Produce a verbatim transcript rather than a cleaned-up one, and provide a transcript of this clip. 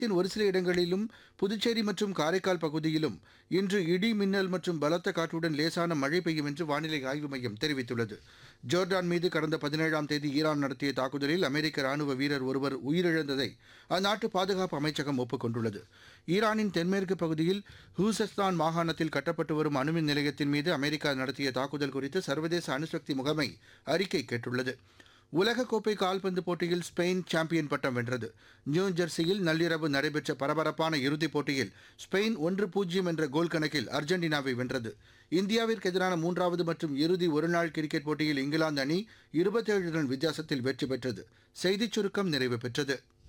தமிழகத்தின் ஒரு சில இடங்களிலும் புதுச்சேரி மற்றும் காரைக்கால் பகுதியிலும் இன்று இடி மின்னல் மற்றும் பலத்த காற்றுடன் லேசான மழை பெய்யும் என்று வானிலை ஆய்வு மையம் தெரிவித்துள்ளது. ஜோர்டான் மீது கடந்த பதினேழாம் தேதி ஈரான் நடத்திய தாக்குதலில் அமெரிக்க ராணுவ வீரர் ஒருவர் உயிரிழந்ததை அந்நாட்டு பாதுகாப்பு அமைச்சகம் ஒப்புக் கொண்டுள்ளது. ஈரானின் தென்மேற்கு பகுதியில் ஹூசஸ்தான் மாகாணத்தில் கட்டப்பட்டு வரும் அணுமின் நிலையத்தின் மீது அமெரிக்கா நடத்திய தாக்குதல் குறித்து சர்வதேச அணுசக்தி முகமை அறிக்கை கேட்டுள்ளது. உலகக்கோப்பை கால்பந்து போட்டியில் ஸ்பெயின் சாம்பியன் பட்டம் வென்றது. நியூ ஜெர்சியில் நள்ளிரவு நடைபெற்ற பரபரப்பான இறுதிப் போட்டியில் ஸ்பெயின் ஒன்று பூஜ்ஜியம் என்ற கோல் கணக்கில் அர்ஜென்டினாவை வென்றது. இந்தியாவிற்கு எதிரான மூன்றாவது மற்றும் இறுதி ஒருநாள் கிரிக்கெட் போட்டியில் இங்கிலாந்து அணி இருபத்தேழு ரன் வித்தியாசத்தில் வெற்றி பெற்றது. செய்திச் சுருக்கம் நிறைவு பெற்றது.